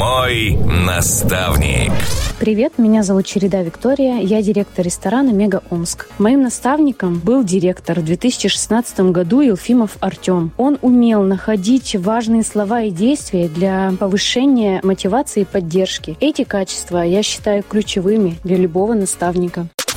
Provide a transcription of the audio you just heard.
Мой наставник. Привет, меня зовут Череда Виктория, я директор ресторана «Мега Омск». Моим наставником был директор в 2016 году Елфимов Артем. Он умел находить важные слова и действия для повышения мотивации и поддержки. Эти качества я считаю ключевыми для любого наставника.